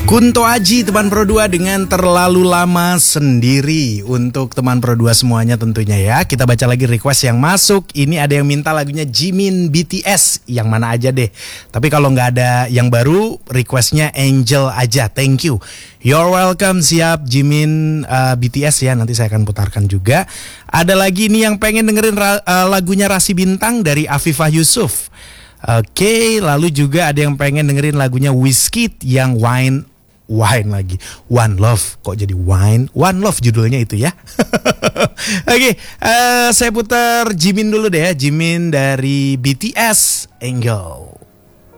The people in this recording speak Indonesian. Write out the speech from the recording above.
Kunto Aji, teman Pro 2 dengan Terlalu Lama Sendiri. Untuk teman Pro 2 semuanya tentunya ya. Kita baca lagi request yang masuk. Ini ada yang minta lagunya Jimin BTS. Yang mana aja deh. Tapi kalau nggak ada yang baru, requestnya Angel aja. Thank you. You're welcome, siap Jimin BTS ya. Nanti saya akan putarkan juga. Ada lagi nih yang pengen dengerin lagunya Rasi Bintang dari Afifah Yusuf. Oke, lalu juga ada yang pengen dengerin lagunya Wizkid yang Wine lagi, One Love. Kok jadi Wine? One Love judulnya itu ya. Oke, saya putar Jimin dulu deh ya. Jimin dari BTS, Angel.